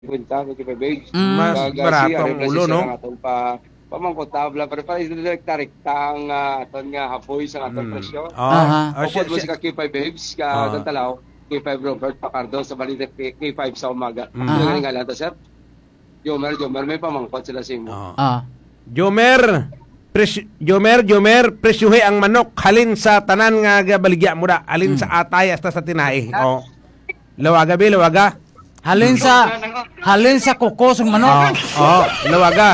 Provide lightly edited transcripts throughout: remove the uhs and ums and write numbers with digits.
kwenta kay babes. Mas barato ang ulo, no? Atong pamangkotabla pero pa direkta ang aton nga hapoy sa atong presyo. Upod mo si K5 babes ka Talaw, K5 Robert Pacardo sa balita K5 sa umaga. Ano nga lang to, sir? Jomer, may pamangkot sila sa imo. Jomer, presyuhe ang manok halin sa tanan nga baligya mo da, halin sa atay hasta sa tinai. Lawaga. Halin sa kukos ng manok. Lawaga.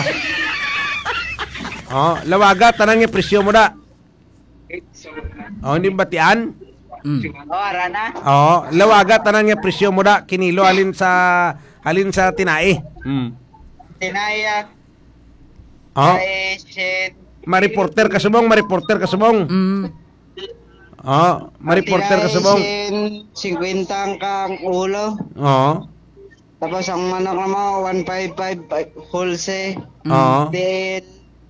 Lawaga tanang nga presyo mo da. Hindi batian? Arana. Lawaga tanang nga presyo mo da, kinilo halin sa tinai. Tinayak. Mariporter ka subong. Mariporter ka subong. 50 ang kang ulo. Tapos ang manok naman 155 wholesale. Then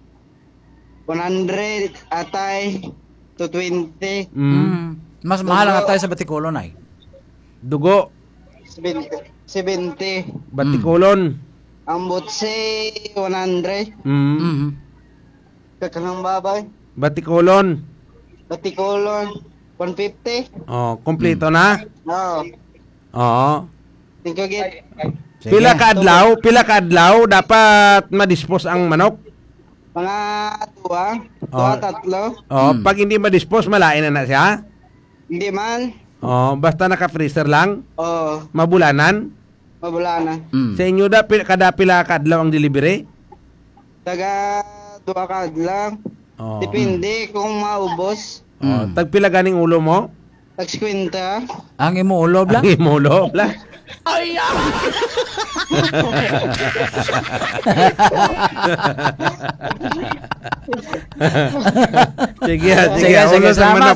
100 atay to 20. Mas mahal ang atay sa Batikolon ay. Dugo 70. Batikolon. Ang butse 100. Kakanang babay. Batikolon 150. Kompleto na. Thank you, Git. Pila ka adlaw dapat ma-dispose ang manok? Mga 2, 3. Pag hindi ma-dispose, malain na siya? Hindi man. Basta naka-freezer lang? Mabulanan? Mabulanan. Sa inyo kada pila ka adlaw ang delivery? Taga 2 ka lang. Depende kung maubos. Tagpila ganing ulo mo? Tag 50. Ang imo ulob lang? Ang imo ulob lang? Sige. Salamat.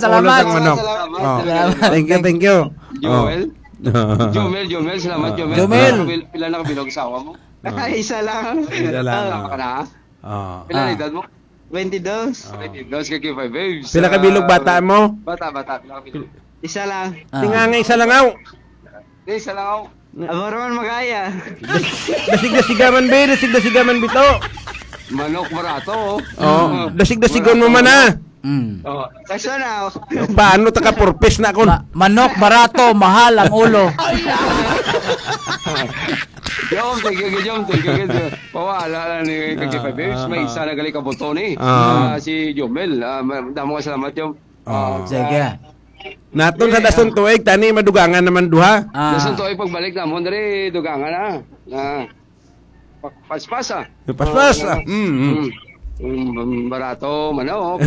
Thank you. Jomel, salamat Jomel. Pila na kabilog sa awa mo? Isa lang. Pila na edad mo? 22. 22 kay K5 babes. Pila ka bilog bata mo? Bata. Pila ka bilog? Isa lang. Tinganga isa lang aw. Isa lang ako. Abaraman magaya. Dasig-dasigaman bito. Manok barato. Dasig-dasigon mo man ha. Kaso na. Paano taka purpose na kon? Manok barato, mahal ang ulo. Thank you. Pawala ni K5 babes. May isa na gali ka buto ni. Si Jomel. Damo ka salamat Jom. Sige. Naton sa dason tuig tani madugangan naman duha. Dason tuig pagbalik namon diri dugangan na. Paspasa. Barato manok.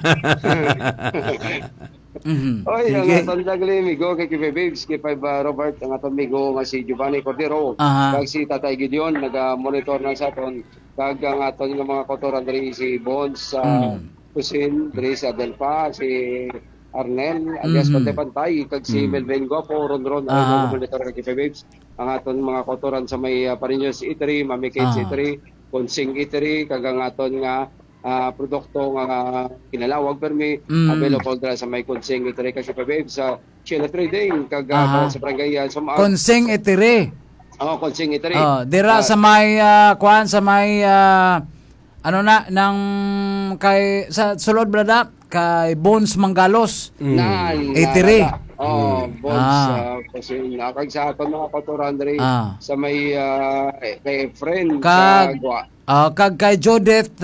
Oy, ang aton dagli migo kay K5 babes, K5 Robert, ang aton migo nga si Giovanni Cordero, kag si Tatay Gideon naga-monitor na sa aton, kag ang aton nga mga kotoran diri si Bones sa Kusin, diri sa Delpa, si Arnel, alias Pantay, kag si Melvin Guapo, Ron, ang monitor kay K5 babes, ang aton mga kotoran sa may Pariños Eatery, Mami Kate's Eatery, Consing Eatery, kag ang aton nga produkto nga kinalawag permi available dra sa may Consing Eatery kay K5 babes sa Chile Trading kag sa barangay Consing Eatery. Consing Eatery. Dira sa may sa may nang kay sa sulod brada kay Bones Mangalos. Eatery. Bones kasi nakag sa aton mga kotoran diri sa may kay friend sa kag kay Jodeth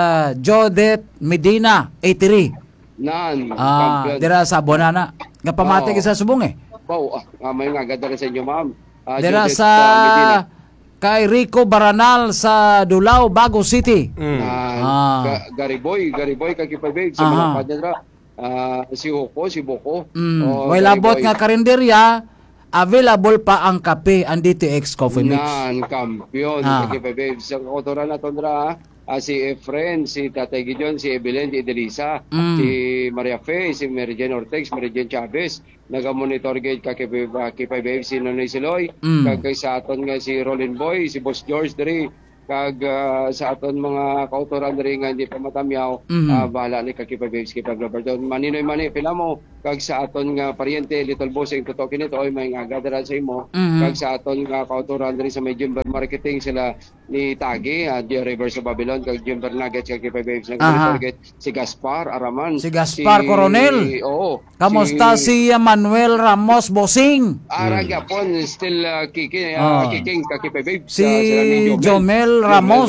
Medina 83. Dira sa Bonana. Nga pamatig sa subong may nga ganda sa inyo ma'am. Dira sa kay Rico Baranal sa Dulao, Bago City. Gariboy kay K5 babes sa mga padra. Si Hoko, si Boko. Way labot nga karinderya, available pa ang kape ang DTX Coffee Mix. Kampiyon kay K5 babes. Ang kotoran na tondra si Efren, si Tatay Gideon, si Evelyn, si Edelisa, si Maria Fe, si Mary Jane Ortex, Mary Jane Chavez, naga-monitor gate K5 babes, si Nonoy Siloy, kag sa aton nga si Rolin Boy, si Boss George diri, kag sa aton mga kautoran diri nga hindi pa matamyaw, bahala ni K5 babes, K5 Robert. Maninoy pila mo kag sa aton nga paryente Little Bossing tutok kinito oy may nga gadara sa imo kag sa aton nga kauturan diri sa may Jimber Marketing sila ni Tagi di River sa Babylon kag Jimber Nuggets kag Kipay Babes target si Gaspar Araman si Gaspar Coronel. Oo. Kamusta si Manuel Ramos Bossing? Gapon still kicking kag Kipay Babes Si sila ni Jomel Ramos.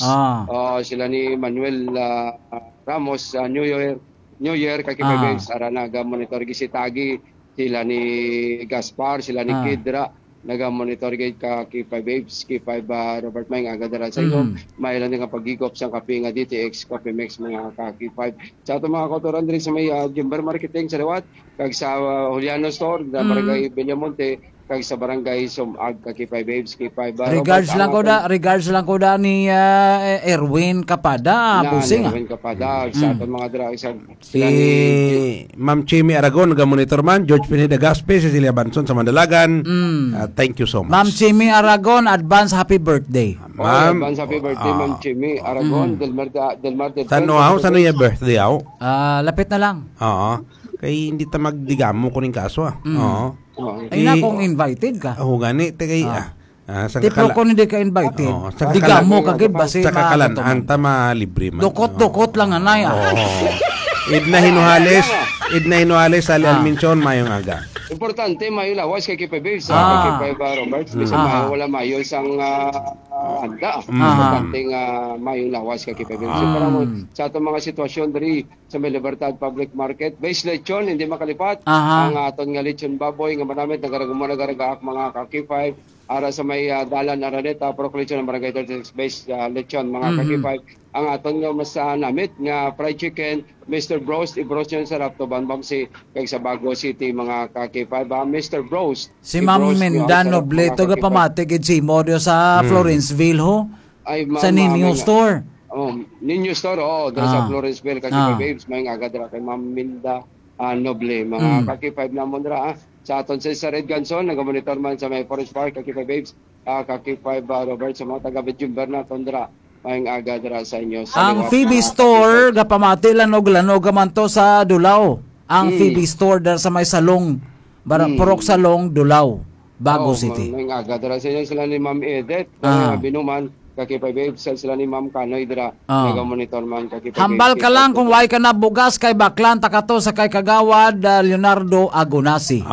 Sila ni Manuel Ramos New Year kay Babes ara naga-monitor gi si Tagi sila ni Gaspar sila ni Kidra naga-monitor gi ka Kipay Babes Kipay Robert May nga gadara sa iyo may lang nga pagigop sa kape nga DTX Coffee Mix mga ka Kipay sa ato mga kauturan diri sa may Jimber Marketing sa liwat kag sa Juliano Store da Barangay Bellamonte kag sa barangay Sumag kag Kipay Babes Kipay regards lang ko da ni Erwin Kapada Bossing. Erwin Kapada sa aton mga dira sa si Ma'am Chimi Aragon naga-monitor man, George Pineda Gaspe, Cecilia Banson sa Mandalagan. Thank you so much. Ma'am Chimi Aragon, advance happy birthday. Ma'am, advance happy birthday Ma'am Chimi Aragon Del Marte. Sano yung birthday aw? Lapit na lang. Oo. Kay hindi ta magdigamo ko ning kaso Oo. Ay na kung invited ka. Gani kay tipo ko hindi ka invited. Digamo ka gid basi sa kakalan anta malibre man. Dukot lang anay. Idna hinuhales Ali Alminson mayong aga. Importante mayo lawas kay Kipay Babes kay Kipay Robert bisa mayo wala mayo sang anda. Importante nga mayo lawas kay Kipay Babes para mo sa atong mga sitwasyon diri sa may Libertad Public Market base lechon hindi makalipat ang aton nga lechon baboy nga manamit nagaragaak mga kakipay ara sa may dalan Araneta Proclation ng Barangay 36 base lechon mga kakipay ang aton nga mas namit nga fried chicken Mr. Bros i-bros yun sa Rapto Banbam si kay sa Bago City mga kakipay ba Mr. Bros si Ma'am Mendano Bleto ga pamati gid si Modio sa Florenceville ho sa Ninyo Store. Ninyo Store sa Florenceville kakipay Babes may agadra kay Ma'am Minda Noble mga kakipay na mondra sa aton sa Red Ganson nagamonitor man sa may Forest Park kakipay Babes kakipay Robert sa mga taga Jimber na tondra may agadra sa inyo ang Phoebe Store ga pamati lanog man to sa Dulao ang Phoebe Store dar sa may Salong Purok Salong Dulao Bago City may agadra sa inyo sila ni Ma'am Edith binuman kakipay Babes sila ni Ma'am Kanoy dira nagamonitor man kakipay hambal ka lang kung way ka na bugas kay baklan takato sa kay kagawad Leonardo Agonasi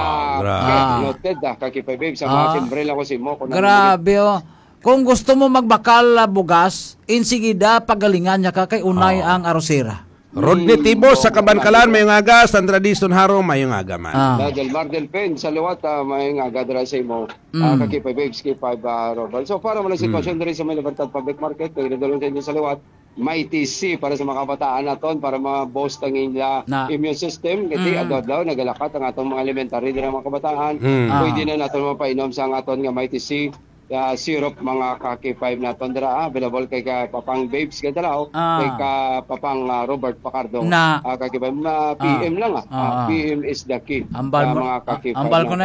noted kakipay Babes sa mga simbrela ko si mo grabe kung gusto mo magbakal bugas insigida pagalingan niya ka kay unay ang arosera Rodney Tibo sa Kabankalan mayong aga Sandra Diston Haro mayong aga man Del Mar del Pen sa liwat mayong aga dira sa imo kakipay Babes kipay Robert so para mo na sitwasyon diri sa may Libertad Public Market kay nadulong sa inyo sa liwat may TC para sa mga kabataan naton para ma-boost ang immune system kasi adlaw nagalakat ang atong mga elementary dira mga kabataan pwede na naton mapainom sa aton nga may TC syrup mga kaki-5 na tondra available kay ka Papang Babes kay dalaw kay ka Papang Robert Pacardo kaki-5 PM lang PM is the key mga kaki-5 ambal ko na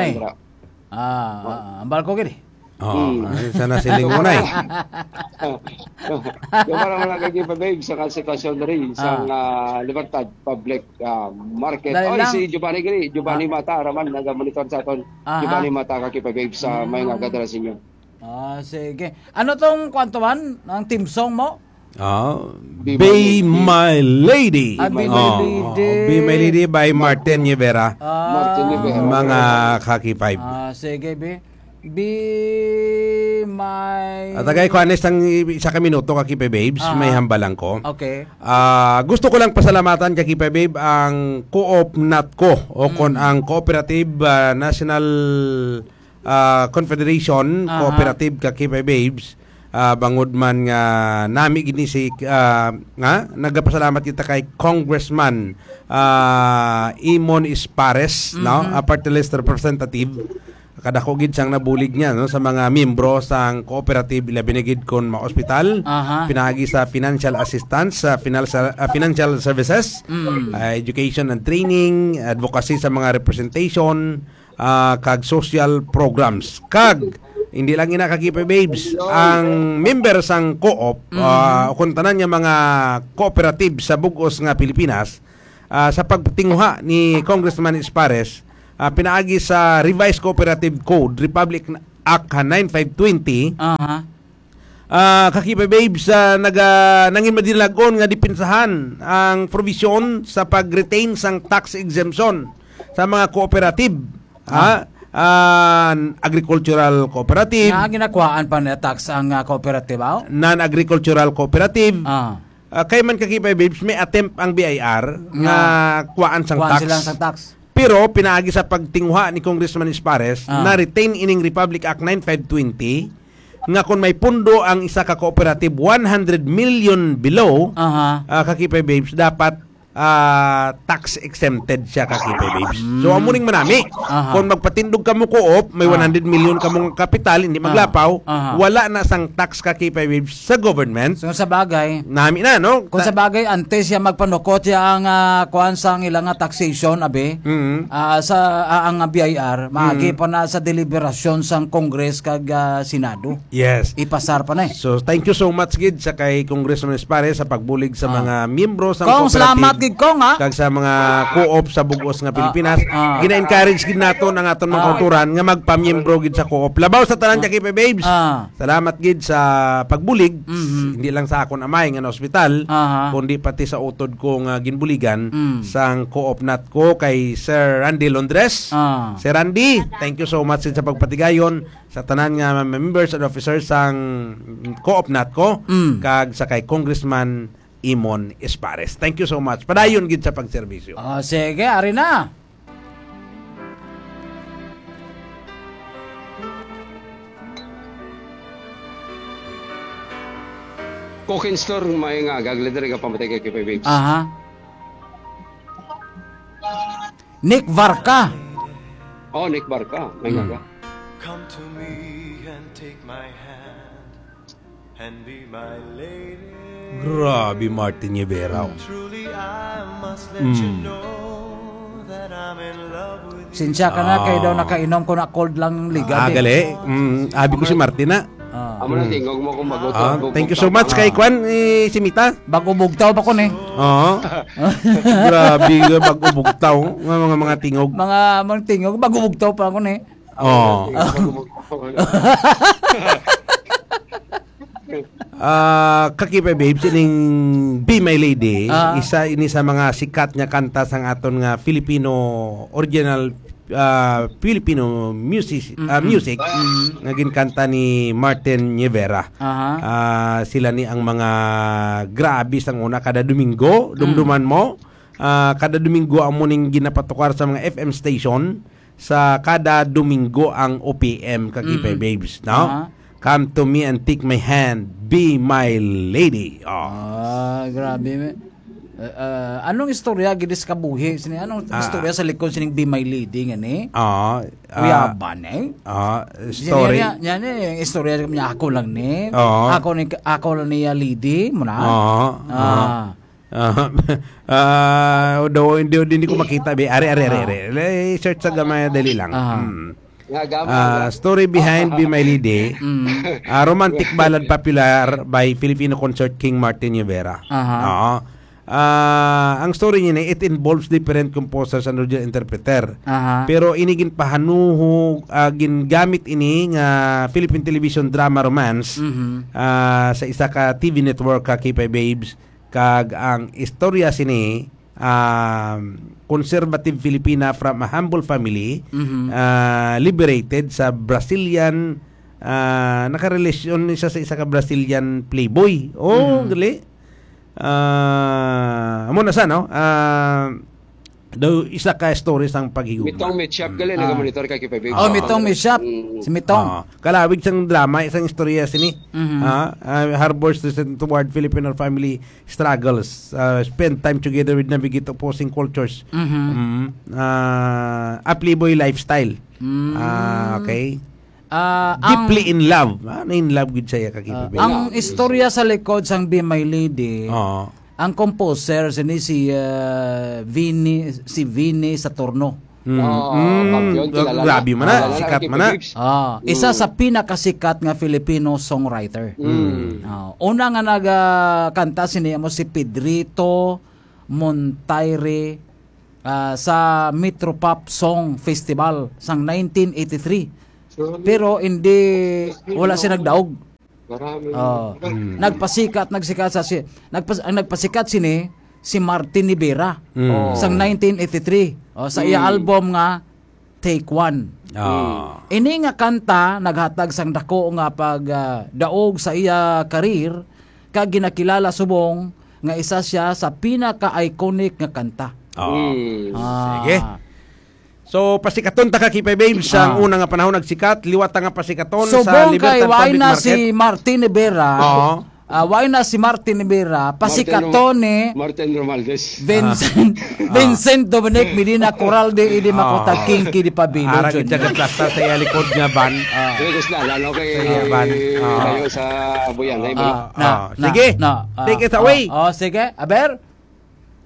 ambal ko gini sana siling mo na yung parang mga kaki-5 Babes sa sitwasyon rin sa Libertad Public Market si Giovanni Mata raman naga-monitor sa aton Giovanni Mata kaki-5 Babes sa may nagdala sa inyo sige. Ano tong kwantuhan? Ang team song mo? Be My Lady. Be My Lady. Be My Lady by Martin Rivera. Mga Kaki 5. Sige, Be My... Tagay ko anes ang isa ka minuto Kaki Babes. May hambalang ko. Okay. Gusto ko lang pasalamatan Kaki Babe ang Co-op NATCO o kon ang Cooperative National Confederation Cooperative Kakipay Babes bangod man nga nami gini si nga nagapasalamat kita kay Congressman Imon Ispares party list representative kadako gid siyang nabulig niya sa mga miyembro sang cooperative ila binigid kon mga ospital pinagi sa financial assistance sa financial services education and training advocacy sa mga representation kag social programs kag hindi lang ina Kaki Babes ang member sang co-op kung tanan nga mga cooperative sa bugos nga Pilipinas sa pagtinguha ni Congressman Espares pinaagi sa Revised Cooperative Code, Republic Act 9520. Kakipa babes, nangin madilagon nga dipinsahan ang provision sa pag-retain sang tax exemption sa mga cooperative. Agricultural cooperative. Ginakuhaan pa na tax ang cooperative, non-agricultural cooperative. Kay man kakipa babes, may attempt ang BIR nga kuhaan sang tax. Silang sang tax. Pero pinaagi sa pagtingwa ni Congressman Espares na retain ining Republic Act 9520 nga kung may pundo ang isa ka cooperative 100 million below, kakipay babes, dapat tax exempted siya, kakipay babes. So amuning manami, kung magpatindog ka mo co-op, may 100 million ka mong kapital, hindi maglapaw, wala na sang tax, kakipay babes, sa government. So sa bagay, nami na, no? Kung sa bagay, antes siya magpanukot siya ang kuhan sang ilang taxation, abe, sa ang BIR, maagi pa na sa deliberasyon sang Congress kag Senado. Yes. Ipasar pa na So thank you so much, Gid, sa kay Congressman Espares sa pagbulig sa mga miyembro sa Kong, salamat gid Kong, kag sa mga co-op sa bugos nga Pilipinas. Gina-encourage gid naton ang aton mga kauturan nga magpamiyembro gid sa co-op. Labaw sa tanan kay babes. Salamat gid sa pagbulig, hindi lang sa akon amay nga hospital, kundi pati sa utod ko nga ginbuligan sang co-op nat ko kay Sir Randy Londres. Sir Randy, thank you so much sa pagpatigayon sa tanan nga members and officers sang co-op nat ko kag sa kay Congressman Imon Espares. Thank you so much. Padayon gid sa pagserbisyo. Sige, ari na. Cooking store may nga gagleder ka pamatay kay babes. Nick Varca. Nick Varca, may nga. Come to me and take my hand and be my lady. Grabe, Martin Rivera. Truly I must let you know that I'm in love with you. Sinsya ka na, kayo daw nakainom ko na cold lang liga. Gali. Abi ko si Martin na. Amo na tingog mo kung magutom. Thank you so much kay Kwan, si Mita. Bago bugtaw pa ko ni. Grabe, bago bugtaw. Mga tingog. Mga tingog, bago bugtaw pa ako ni. Kakipay babes, ining Be My Lady, isa ini sa mga sikat nga kanta sang aton nga Filipino original Filipino music nga ginkanta ni Martin Rivera. Sila ni ang mga grabe sang una kada Domingo, dumduman mo. Kada Domingo ang muning ginapatukar sa mga FM station, sa kada Domingo ang OPM, kakipay babes, no? Come to me and take my hand, be my lady. Grabe. Anong istorya gidis kabuhi? Anong istorya sa likod sining be my lady nga ni? Uyaban story. Yan yung istorya niya ako lang ni. Ako lang niya lady mo na. Hindi ko makita. Are. Search sa gamay, dali lang. Story behind Be My Lady, romantic ballad popular by Filipino concert king Martin Rivera. Ang story niya, it involves different composers and original interpreter. Pero inigin pahanuho, gingamit ini nga Philippine television drama romance sa isa ka TV network, Kakipay Babes, kag ang istorya sini conservative Filipina from a humble family, liberated sa Brazilian, nakarelasyon siya sa isa ka Brazilian playboy. Gali. Amo na sa, no? Daw isa ka stories ang paghigugma. Mitong Mitshop gali nagamonitor kay Kipay Babes. Mitong Mitshop. Si Mitong. Kalawig sang drama, isang istorya sini. Harbors toward Filipino family struggles. Spend time together with navigate opposing cultures. A playboy lifestyle. Okay. Deeply in love. In love with siya kakipay. Ang istorya sa likod sang Be My Lady, ang composer si Vinny Saturno. Grabe man na, sikat man na. Isa sa pinakasikat nga Filipino songwriter. Una nga nagakanta siniya mo si Pedrito Montaire sa Metropop Song Festival sang 1983. Pero hindi wala siya nagdaog. Nagsikat ang nagpasikat si Martin Rivera sang 1983 sa iya album nga Take One. Ini nga kanta naghatag sang dako nga pag daog sa iya karir kag ginakilala subong nga isa siya sa pinaka-iconic nga kanta. Sige. So pasikaton ta ka Kipay Babes ang una nga panahon nagsikat, liwat nga pasikaton sa Libertad Public Market. Na si Martin Rivera. Why na si Martin Rivera, pasikaton ni Martin Romualdez. Vincent Dominic Medina Coral de idi makota king kidi pabilo. Ara gid sa plasta sa iya likod nga ban. Gusto na lalo kay kayo sa Buyan. Sige. Take it away. Sige, aber.